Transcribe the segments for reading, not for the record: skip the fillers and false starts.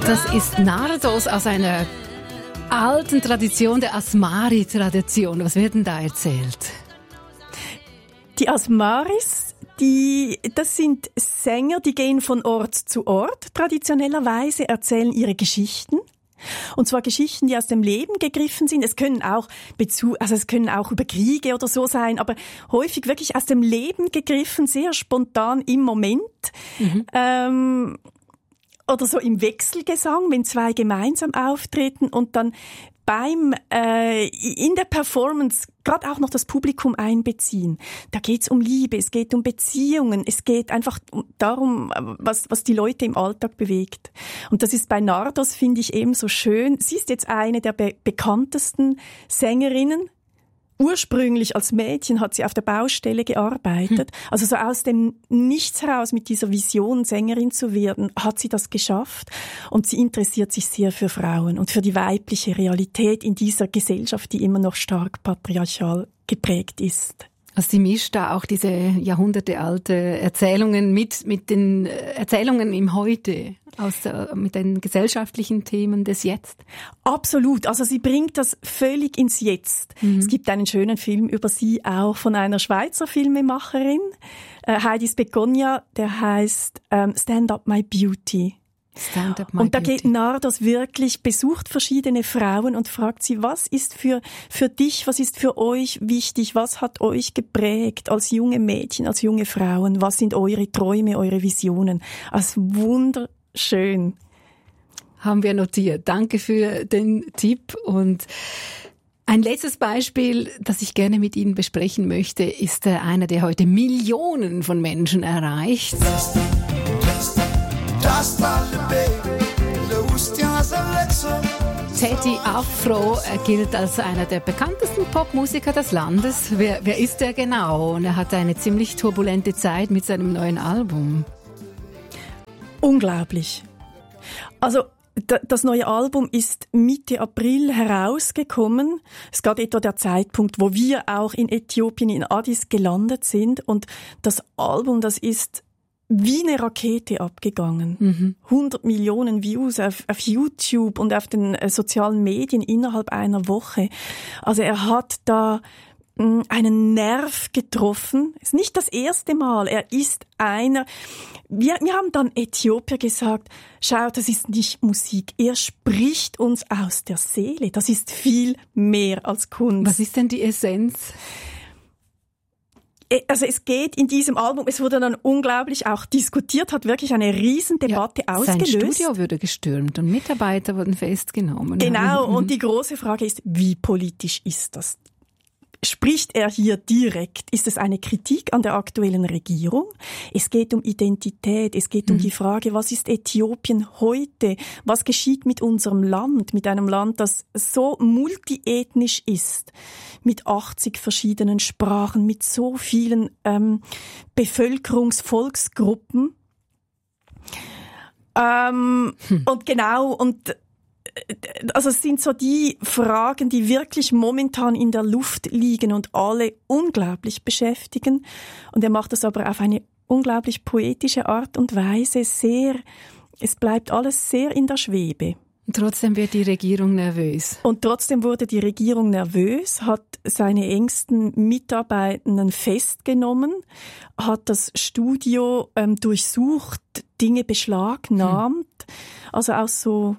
Das ist Nardos aus einer alten Tradition, der Asmari-Tradition. Was wird denn da erzählt? Die Asmaris, das sind Sänger, die gehen von Ort zu Ort. Traditionellerweise erzählen ihre Geschichten. Und zwar Geschichten, die aus dem Leben gegriffen sind. Es können auch über Kriege oder so sein, aber häufig wirklich aus dem Leben gegriffen, sehr spontan im Moment. Oder so im Wechselgesang, wenn zwei gemeinsam auftreten und dann in der Performance gerade auch noch das Publikum einbeziehen. Da geht's um Liebe, es geht um Beziehungen, es geht einfach darum, was die Leute im Alltag bewegt. Und das ist bei Nardos, finde ich, eben so schön. Sie ist jetzt eine der bekanntesten Sängerinnen. Ursprünglich als Mädchen hat sie auf der Baustelle gearbeitet. Also so aus dem Nichts heraus mit dieser Vision, Sängerin zu werden, hat sie das geschafft. Und sie interessiert sich sehr für Frauen und für die weibliche Realität in dieser Gesellschaft, die immer noch stark patriarchal geprägt ist. Also sie mischt da auch diese jahrhundertealte Erzählungen mit den Erzählungen im Heute, mit den gesellschaftlichen Themen des Jetzt. Absolut. Also sie bringt das völlig ins Jetzt. Es gibt einen schönen Film über sie auch von einer Schweizer Filmemacherin, Heidis Begonia, der heißt Stand Up My Beauty. Und da geht Nardos wirklich, besucht verschiedene Frauen und fragt sie, was ist für dich, was ist für euch wichtig, was hat euch geprägt als junge Mädchen, als junge Frauen, was sind eure Träume, eure Visionen? Also wunderschön. Haben wir notiert. Danke für den Tipp. Und ein letztes Beispiel, das ich gerne mit Ihnen besprechen möchte, ist einer, der heute Millionen von Menschen erreicht. Teddy Afro gilt als einer der bekanntesten Popmusiker des Landes. Wer ist er genau? Und er hat eine ziemlich turbulente Zeit mit seinem neuen Album. Unglaublich. Also das neue Album ist Mitte April herausgekommen. Es gab etwa der Zeitpunkt, wo wir auch in Äthiopien, in Addis gelandet sind. Und das Album, das ist wie eine Rakete abgegangen. 100 Millionen Views auf YouTube und auf den sozialen Medien innerhalb einer Woche. Also er hat da einen Nerv getroffen. Ist nicht das erste Mal. Er ist einer. Wir haben dann Äthiopier gesagt, schau, das ist nicht Musik. Er spricht uns aus der Seele. Das ist viel mehr als Kunst. Was ist denn die Essenz? Also es geht in diesem Album, es wurde dann unglaublich auch diskutiert, hat wirklich eine Riesendebatte ausgelöst. Sein Studio wurde gestürmt und Mitarbeiter wurden festgenommen. Genau, und die große Frage ist, wie politisch ist das? Spricht er hier direkt? Ist es eine Kritik an der aktuellen Regierung? Es geht um Identität, es geht um die Frage, was ist Äthiopien heute? Was geschieht mit unserem Land, mit einem Land, das so multiethnisch ist, mit 80 verschiedenen Sprachen, mit so vielen Bevölkerungsvolksgruppen? Also es sind so die Fragen, die wirklich momentan in der Luft liegen und alle unglaublich beschäftigen. Und er macht das aber auf eine unglaublich poetische Art und Weise. Es bleibt alles sehr in der Schwebe. Und trotzdem wird die Regierung nervös. Und trotzdem wurde die Regierung nervös, hat seine engsten Mitarbeitenden festgenommen, hat das Studio durchsucht, Dinge beschlagnahmt. Also auch so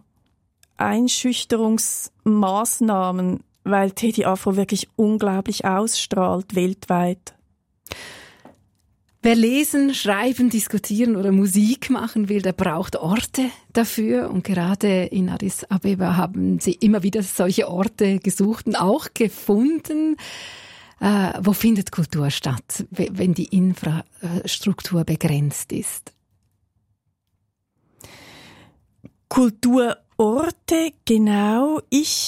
Einschüchterungsmaßnahmen, weil Teddy Afro wirklich unglaublich ausstrahlt weltweit. Wer lesen, schreiben, diskutieren oder Musik machen will, der braucht Orte dafür. Und gerade in Addis Abeba haben sie immer wieder solche Orte gesucht und auch gefunden. Wo findet Kultur statt, wenn die Infrastruktur begrenzt ist? Kulturorte, genau.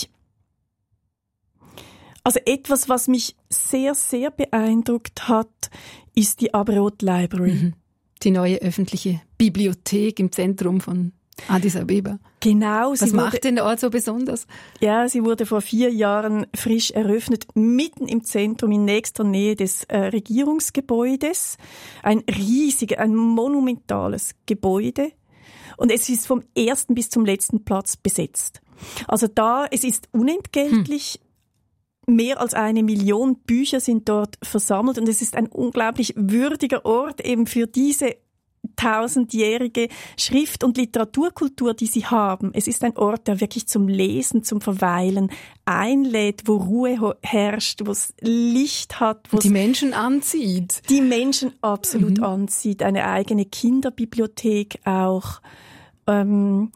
Also etwas, was mich sehr, sehr beeindruckt hat, ist die Abriot Library. Die neue öffentliche Bibliothek im Zentrum von Addis Abeba. Genau. Was macht den Ort so besonders? Ja, sie wurde vor 4 Jahren frisch eröffnet, mitten im Zentrum, in nächster Nähe des Regierungsgebäudes. Ein monumentales Gebäude. Und es ist vom ersten bis zum letzten Platz besetzt. Also es ist unentgeltlich. Mehr als 1 Million Bücher sind dort versammelt und es ist ein unglaublich würdiger Ort eben für diese 1000-jährige Schrift- und Literaturkultur, die sie haben. Es ist ein Ort, der wirklich zum Lesen, zum Verweilen einlädt, wo Ruhe herrscht, wo es Licht hat. Wo die Menschen anzieht. Die Menschen absolut anzieht. Eine eigene Kinderbibliothek auch. Da haben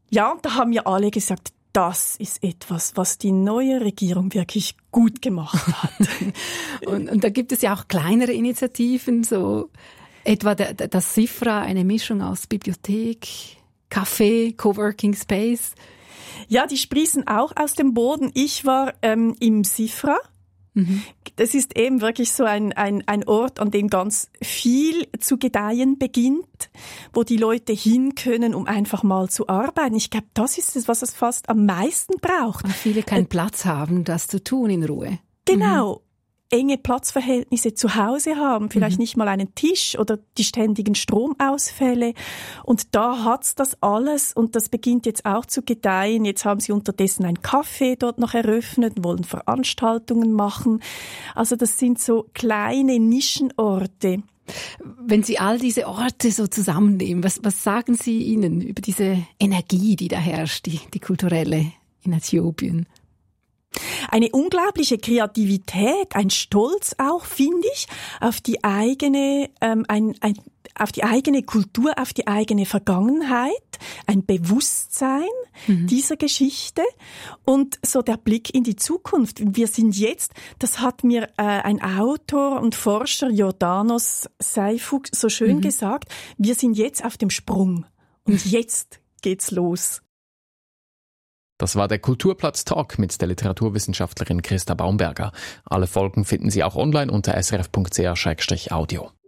ja alle gesagt, das ist etwas, was die neue Regierung wirklich gut gemacht hat. und da gibt es ja auch kleinere Initiativen, so etwa das SIFRA, eine Mischung aus Bibliothek, Café, Coworking Space. Ja, die sprießen auch aus dem Boden. Ich war im SIFRA. Das ist eben wirklich so ein Ort, an dem ganz viel zu gedeihen beginnt, wo die Leute hin können, um einfach mal zu arbeiten. Ich glaube, das ist es, was es fast am meisten braucht. Weil viele keinen Platz haben, das zu tun in Ruhe. Genau. Enge Platzverhältnisse zu Hause haben, vielleicht nicht mal einen Tisch oder die ständigen Stromausfälle. Und da hat's das alles und das beginnt jetzt auch zu gedeihen. Jetzt haben sie unterdessen ein Café dort noch eröffnet und wollen Veranstaltungen machen. Also das sind so kleine Nischenorte. Wenn Sie all diese Orte so zusammennehmen, was sagen Sie ihnen über diese Energie, die da herrscht, die kulturelle in Äthiopien? Eine unglaubliche Kreativität, ein Stolz auch, finde ich, auf die eigene, auf die eigene Kultur, auf die eigene Vergangenheit, ein Bewusstsein dieser Geschichte und so der Blick in die Zukunft. Wir sind jetzt, das hat mir ein Autor und Forscher, Jordanos Seifuk, so schön gesagt, wir sind jetzt auf dem Sprung und jetzt geht's los. Das war der Kulturplatz-Talk mit der Literaturwissenschaftlerin Christa Baumberger. Alle Folgen finden Sie auch online unter srf.ch/audio.